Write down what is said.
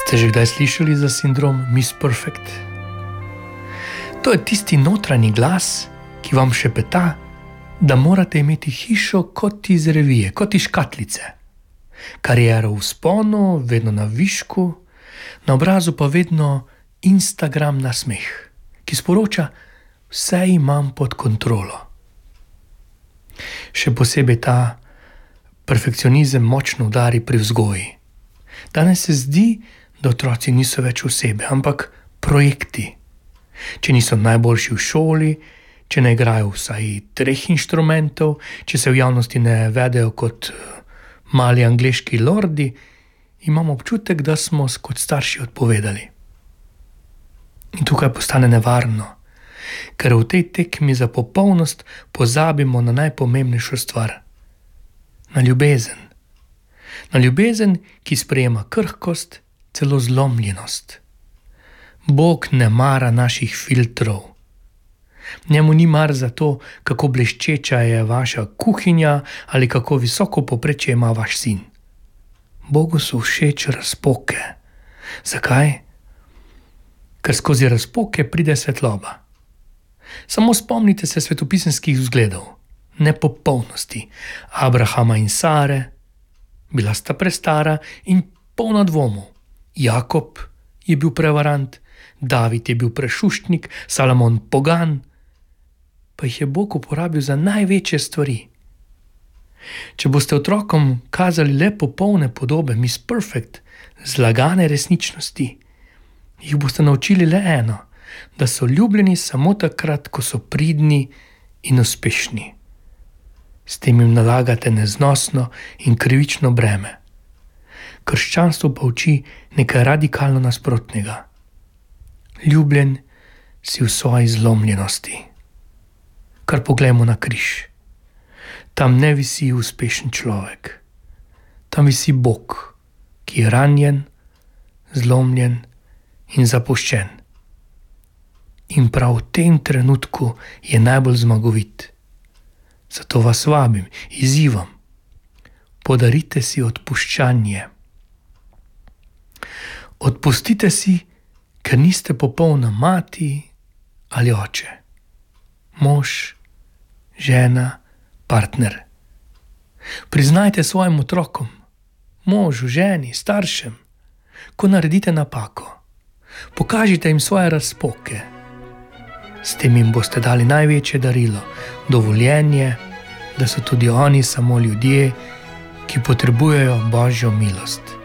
Ste že kdaj slišali za sindrom Miss Perfect? To je tisti notranji glas, ki vam šepeta, da morate imeti hišo kot iz revije, kot iz škatlice. Kariero v vzponu, vedno na višku, na obrazu pa vedno Instagram nasmeh, ki sporoča, vse imam pod kontrolo. Še posebej ta perfekcionizem močno udari pri vzgoji. Danes se zdi, da otroci niso več osebe, ampak projekti. Če niso najboljši v šoli, če ne igrajo vsaj 3 inštrumentov, če se v javnosti ne vedejo kot mali angleški lordi, imam občutek, da smo kot starši odpovedali. In tukaj postane nevarno, ker v tej tekmi za popolnost pozabimo na najpomembnejšo stvar. Na ljubezen. Na ljubezen, ki sprejema krhkost, celo zlomljenost. Bog ne mara naših filtrov. Njemu ni mar za to, kako bleščeča je vaša kuhinja ali kako visoko povprečje ima vaš sin. Bogu so všeč razpoke. Zakaj? Ker skozi razpoke pride svetloba. Samo spomnite se svetopisemskih vzgledov, nepopolnosti Abrahama in Sare, bila sta prestara in polna dvomov. Jakob je bil prevarant, David je bil prešuštnik, Salomon pogan, pa jih je Bog uporabil za največje stvari. Če boste otrokom kazali le popolne podobe Miss Perfect, zlagane resničnosti, jih boste naučili le eno, da so ljubljeni samo takrat, ko so pridni in uspešni. S tem jim nalagate neznosno in krivično breme. Krščanstvo pa uči nekaj radikalno nasprotnega. Ljubljen si v svoji zlomljenosti. Kar poglejmo na križ. Tam ne visi uspešen človek. Tam visi Bog, ki je ranjen, zlomljen in zapuščen. In prav v tem trenutku je najbolj zmagovit. Zato vas vabim, izzivam. Podarite si odpuščanje. Odpustite si, ker niste popolna mati ali oče. Mož, žena, partner. Priznajte svojim otrokom, možu, ženi, staršem, ko naredite napako. Pokažite jim svoje razpoke. S tem jim boste dali največje darilo, dovoljenje, da so tudi oni samo ljudje, ki potrebujejo Božjo milost.